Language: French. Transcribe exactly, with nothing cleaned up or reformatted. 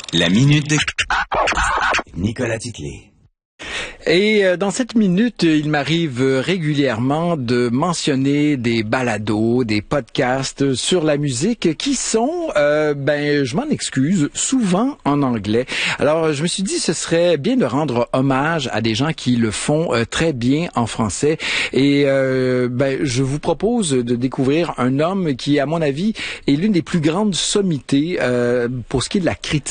La minute de Nicolas Titley. Et dans cette minute, il m'arrive régulièrement de mentionner des balados, des podcasts sur la musique qui sont, euh, ben, je m'en excuse, souvent en anglais. Alors, je me suis dit, ce serait bien de rendre hommage à des gens qui le font euh, très bien en français. Et euh, ben, je vous propose de découvrir un homme qui, à mon avis, est l'une des plus grandes sommités euh, pour ce qui est de la critique